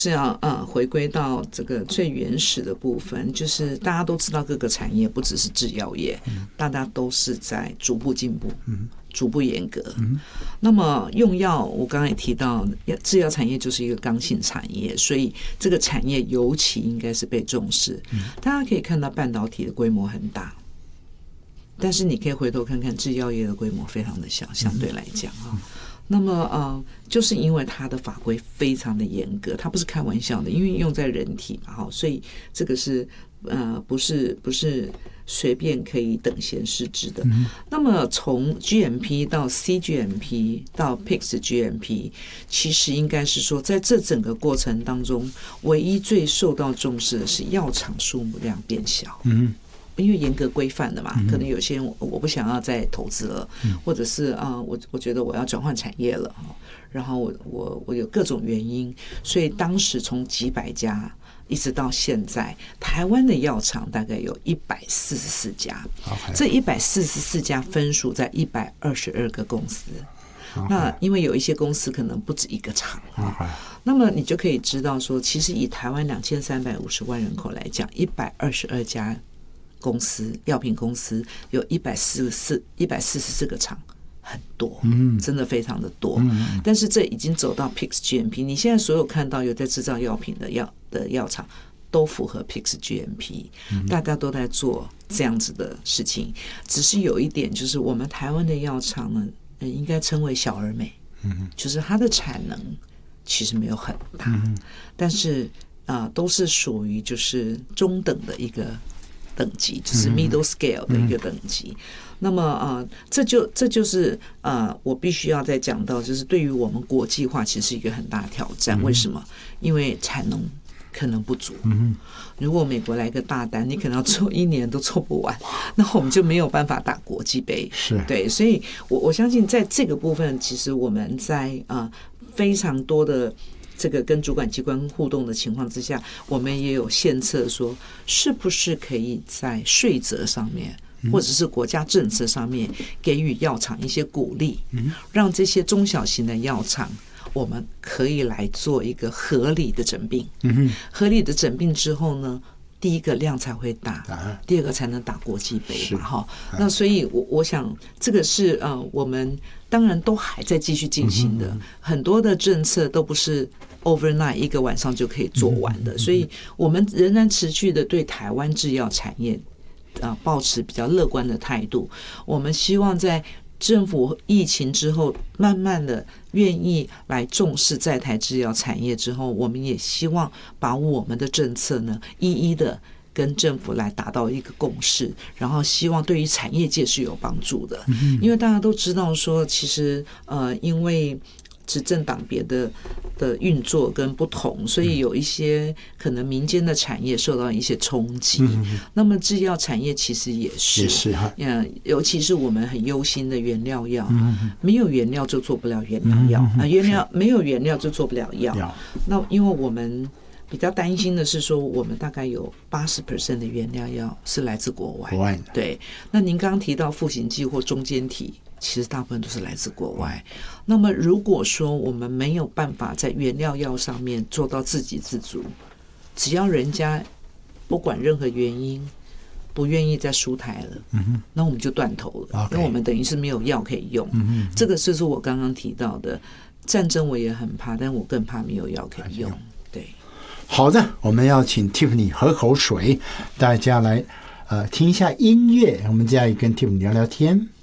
是要回归到这个最原始的部分，就是大家都知道各个产业不只是制药业，大家都是在逐步进步，逐步严格。那么用药，我刚刚也提到，制药产业就是一个刚性产业，所以这个产业尤其应该是被重视。大家可以看到半导体的规模很大，但是你可以回头看看制药业的规模非常的小，相对来讲啊。那么就是因为它的法规非常的严格，它不是开玩笑的，因为用在人体嘛，所以这个是不是随便可以等闲视之的。那么从 GMP 到 CGMP 到 PICS GMP， 其实应该是说，在这整个过程当中，唯一最受到重视的是药厂数目量变小。因为严格规范的嘛，可能有些人我不想要再投资了，或者是我觉得我要转换产业了，然后我有各种原因，所以当时从几百家一直到现在，台湾的药厂大概有144家，这144家分属在122个公司。那因为有一些公司可能不止一个厂，那么你就可以知道说，其实以台湾2350万人口来讲，122家公司，药品公司有144个厂，很多，真的非常的多。但是这已经走到 PICS GMP， 你现在所有看到有在制造药品的药厂都符合 PICS GMP， 大家都在做这样子的事情。只是有一点，就是我们台湾的药厂呢，应该称为小而美，就是它的产能其实没有很大，但是都是属于就是中等的一个等级，就是 middle scale 的一个等级。那么这就是我必须要再讲到，就是对于我们国际化其实是一个很大的挑战。为什么？因为产能可能不足。如果美国来个大单，你可能要做1年都做不完，那我们就没有办法打国际杯。 是对，所以我相信在这个部分，其实我们在非常多的这个跟主管机关互动的情况之下，我们也有献策说，是不是可以在税则上面，或者是国家政策上面给予药厂一些鼓励，让这些中小型的药厂，我们可以来做一个合理的诊病。合理的诊病之后呢，第一个量才会大，第二个才能打国际杯嘛。那所以我想这个是我们当然都还在继续进行的，很多的政策都不是 overnight 一个晚上就可以做完的，所以我们仍然持续的对台湾制药产业抱持比较乐观的态度。我们希望在政府疫情之后慢慢的愿意来重视在台制药产业之后，我们也希望把我们的政策呢一一的跟政府来达到一个共识，然后希望对于产业界是有帮助的。因为大家都知道说，其实因为执政党别的运作跟不同，所以有一些可能民间的产业受到一些冲击。那么制药产业其实也是尤其是我们很忧心的原料药，没有原料就做不了原料药，没有原料就做不了药。那因为我们比较担心的是说，我们大概有80% 的原料药是来自国外。对，那您刚刚提到复形剂或中间体，其实大部分都是来自国外。那么如果说我们没有办法在原料药上面做到自给自足，只要人家不管任何原因不愿意再输台了，那我们就断头了，因为我们等于是没有药可以用。这个就是我刚刚提到的，战争我也很怕，但我更怕没有药可以用。对， 好的，我们要请 Tiffany 喝口水，大家来听一下音乐，我们接下来跟 Tiffany 聊聊天。